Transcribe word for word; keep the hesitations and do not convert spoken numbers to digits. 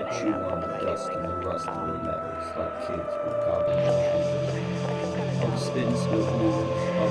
chew on the dust and the rust of the metals like kids with carbon. I'll spit and smoke moves,